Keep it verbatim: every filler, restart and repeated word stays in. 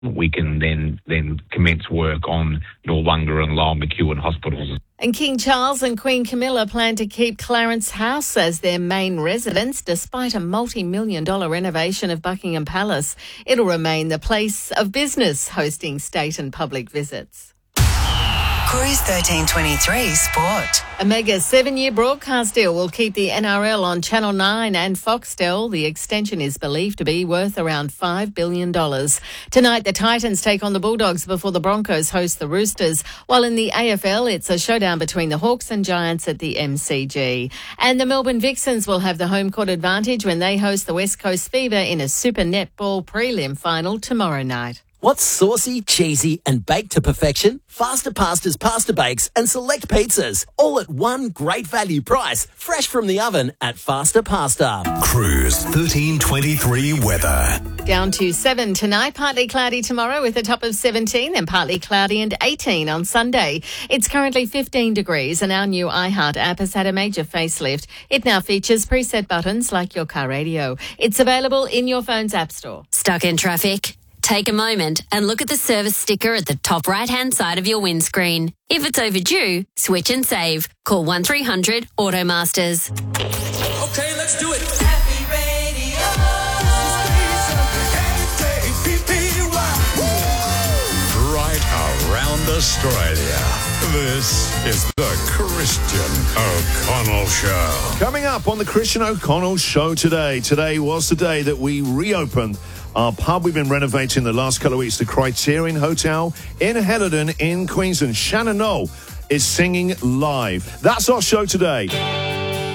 we can then then commence work on Noarlunga and Lyell McEwen hospitals. And King Charles and Queen Camilla plan to keep Clarence House as their main residence despite a multi-million dollar renovation of Buckingham Palace. It'll remain the place of business, hosting state and public visits. Cruise thirteen twenty-three Sport. A mega seven-year broadcast deal will keep the N R L on Channel nine and Foxtel. The extension is believed to be worth around five billion dollars. Tonight, the Titans take on the Bulldogs before the Broncos host the Roosters, while in the A F L, it's a showdown between the Hawks and Giants at the M C G. And the Melbourne Vixens will have the home court advantage when they host the West Coast Fever in a Super Netball prelim final tomorrow night. What's saucy, cheesy and baked to perfection? Faster Pasta's Pasta Bakes and select pizzas. All at one great value price. Fresh from the oven at Faster Pasta. Cruise thirteen twenty-three weather. Down to seven tonight, partly cloudy tomorrow with a top of seventeen, then partly cloudy and eighteen on Sunday. It's currently fifteen degrees and our new iHeart app has had a major facelift. It now features preset buttons like your car radio. It's available in your phone's app store. Stuck in traffic? Take a moment and look at the service sticker at the top right-hand side of your windscreen. If it's overdue, switch and save. Call one three hundred Automasters. Okay, let's do it. Happy Radio. Right around Australia. This is the Christian O'Connell Show. Coming up on the Christian O'Connell Show today. Today was the day that we reopened our pub. We've been renovating the last couple of weeks, the Criterion Hotel in Helidon in Queensland. Shannon Knoll is singing live. That's our show today.